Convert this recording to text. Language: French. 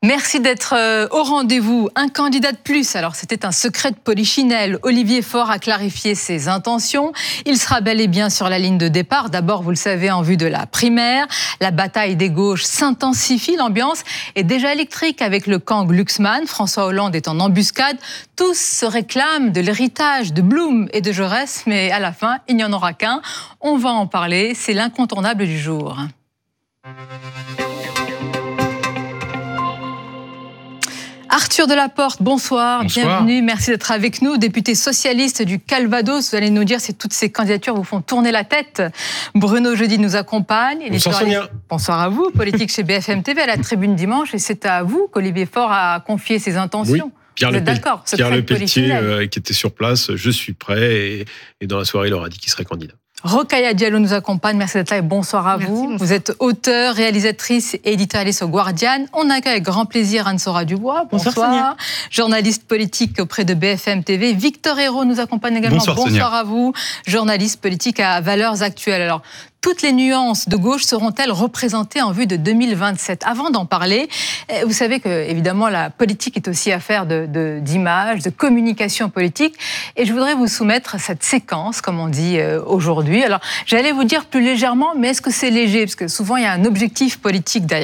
Merci d'être au rendez-vous. Un candidat de plus. Alors, c'était un secret de polichinelle. Olivier Faure a clarifié ses intentions. Il sera bel et bien sur la ligne de départ. D'abord, vous le savez, en vue de la primaire. La bataille des gauches s'intensifie. L'ambiance est déjà électrique avec le camp Glucksmann. François Hollande est en embuscade. Tous se réclament de l'héritage de Blum et de Jaurès. Mais à la fin, il n'y en aura qu'un. On va en parler. C'est l'incontournable du jour. Arthur Delaporte, bonsoir, bienvenue, merci d'être avec nous, député socialiste du Calvados. Vous allez nous dire si toutes ces candidatures vous font tourner la tête. Bruno Jeudi nous accompagne. Bonsoir Sonia. Bonsoir à vous, politique chez BFM TV à la Tribune dimanche. Et c'est à vous qu'Olivier Faure a confié ses intentions. Oui. Pierre Lepelletier qui était sur place, je suis prêt. Et dans la soirée, il aura dit qu'il serait candidat. Rokhaya Diallo nous accompagne, merci d'être là et bonsoir à vous. Bonsoir. Vous êtes auteure, réalisatrice et éditorialiste au Guardian. On accueille avec grand plaisir Anne-Sora Dubois. Bonsoir. Journaliste politique auprès de BFM TV. Victor Hérault nous accompagne également. Bonsoir à vous. Journaliste politique à Valeurs Actuelles. Alors, toutes les nuances de gauche seront-elles représentées en vue de 2027 ? Avant d'en parler, vous savez que évidemment la politique est aussi affaire d'image, de communication politique. Et je voudrais vous soumettre cette séquence, comme on dit aujourd'hui. Alors, j'allais vous dire plus légèrement, mais est-ce que c'est léger ? Parce que souvent, il y a un objectif politique derrière.